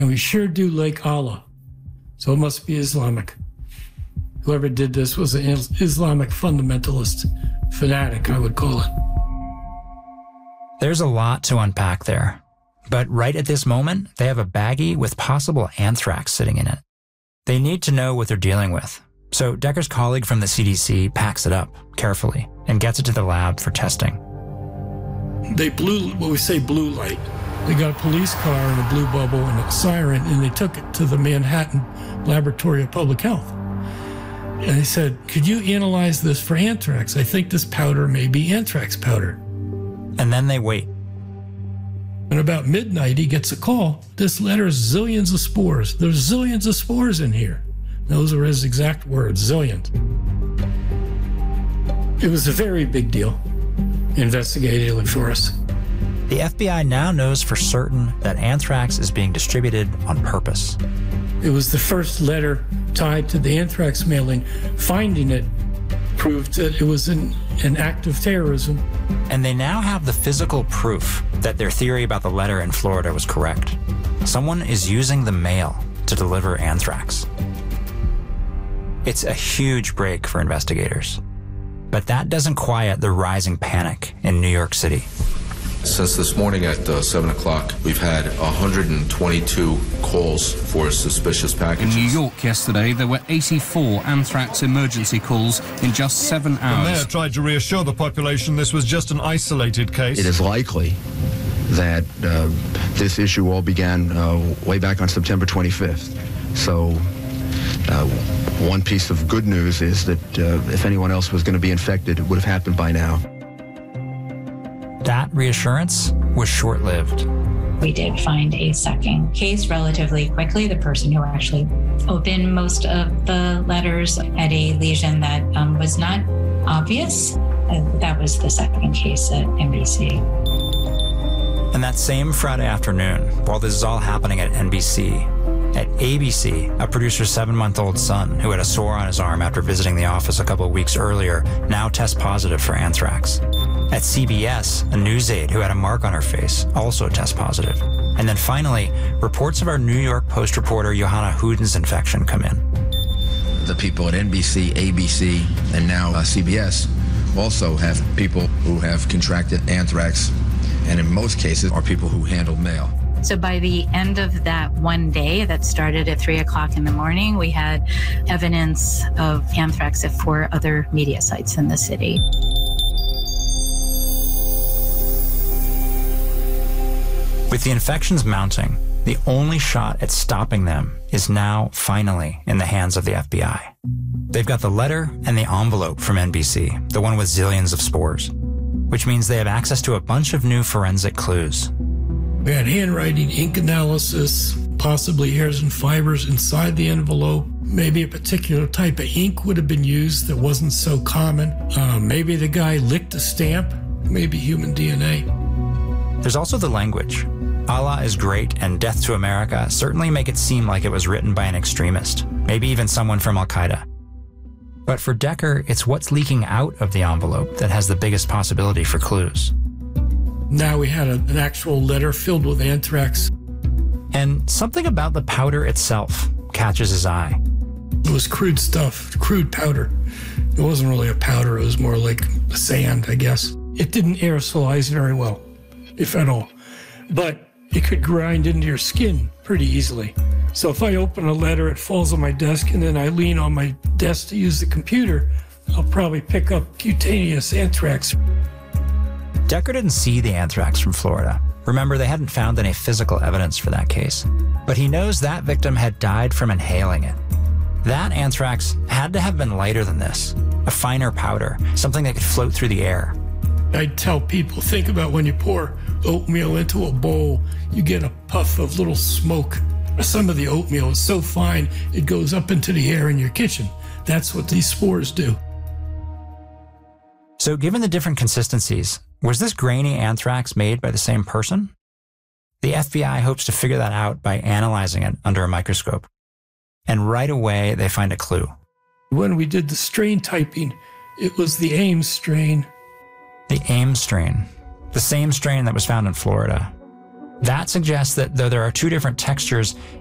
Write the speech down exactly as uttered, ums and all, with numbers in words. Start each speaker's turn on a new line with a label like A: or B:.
A: And we sure do like Allah. So it must be Islamic. Whoever did this was an Islamic fundamentalist fanatic, I would call it.
B: There's a lot to unpack there. But right at this moment, they have a baggie with possible anthrax sitting in it. They need to know what they're dealing with. So Decker's colleague from the C D C packs it up carefully and gets it to the lab for testing.
A: They blew, what we say, blue light. They got a police car and a blue bubble and a siren, and they took it to the Manhattan Laboratory of Public Health. And they said, could you analyze this for anthrax? I think this powder may be anthrax powder.
B: And then they wait.
A: And about midnight, he gets a call. This letter is zillions of spores. There's zillions of spores in here. Those are his exact words, zillions. It was a very big deal, investigatively for us.
B: The F B I now knows for certain that anthrax is being distributed on purpose.
A: It was the first letter tied to the anthrax mailing. Finding it proved that it was an, an act of terrorism.
B: And they now have the physical proof that their theory about the letter in Florida was correct. Someone is using the mail to deliver anthrax. It's a huge break for investigators. But that doesn't quiet the rising panic in New York City.
C: Since this morning at uh, seven o'clock, we've had one hundred twenty-two calls for suspicious packages.
D: In New York yesterday, there were eighty-four anthrax emergency calls in just seven hours.
E: The mayor tried to reassure the population this was just an isolated case.
F: It is likely that uh, this issue all began uh, way back on September twenty-fifth. So uh, one piece of good news is that uh, if anyone else was going to be infected, it would have happened by now.
B: That reassurance was short-lived.
G: We did find a second case relatively quickly. The person who actually opened most of the letters had a lesion that um, was not obvious. Uh, that was the second case at N B C.
B: And that same Friday afternoon, while this is all happening at N B C, at A B C, a producer's seven-month-old son who had a sore on his arm after visiting the office a couple of weeks earlier now tests positive for anthrax. At C B S, a news aide who had a mark on her face also tests positive. And then finally, reports of our New York Post reporter Johanna Houden's infection come in.
F: The people at N B C, A B C, and now uh, C B S also have people who have contracted anthrax, and in most cases are people who handle mail.
G: So by the end of that one day that started at three o'clock in the morning, we had evidence of anthrax at four other media sites in the city.
B: With the infections mounting, the only shot at stopping them is now finally in the hands of the F B I. They've got the letter and the envelope from N B C, the one with zillions of spores, which means they have access to a bunch of new forensic clues.
A: We had handwriting, ink analysis, possibly hairs and fibers inside the envelope. Maybe a particular type of ink would have been used that wasn't so common. Uh, maybe the guy licked a stamp, maybe human D N A.
B: There's also the language. Allah is great and Death to America certainly make it seem like it was written by an extremist, maybe even someone from Al-Qaeda. But for Decker, it's what's leaking out of the envelope that has the biggest possibility for clues.
A: Now we had a, an actual letter filled with anthrax.
B: And something about the powder itself catches his eye.
A: It was crude stuff, crude powder. It wasn't really a powder, it was more like sand, I guess. It didn't aerosolize very well, if at all. But it could grind into your skin pretty easily. So if I open a letter, it falls on my desk, and then I lean on my desk to use the computer, I'll probably pick up cutaneous anthrax.
B: Decker didn't see the anthrax from Florida. Remember, they hadn't found any physical evidence for that case. But he knows that victim had died from inhaling it. That anthrax had to have been lighter than this, a finer powder, something that could float through the air.
A: I'd tell people, think about when you pour oatmeal into a bowl, you get a puff of little smoke. Some of the oatmeal is so fine, it goes up into the air in your kitchen. That's what these spores do.
B: So given the different consistencies, was this grainy anthrax made by the same person? The F B I hopes to figure that out by analyzing it under a microscope. And right away, they find a clue.
A: When we did the strain typing, it was the Ames strain.
B: The Ames strain, the same strain that was found in Florida. That suggests that though there are two different textures